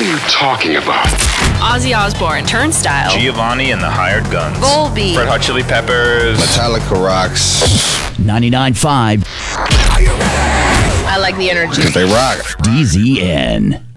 are you talking about? Ozzy Osbourne, Turnstile, Giovanni and the Hired Guns, Volbeat, Red Hot Chili Peppers, Metallica rocks. 99.5 I like the energy. Because they rock. DZN.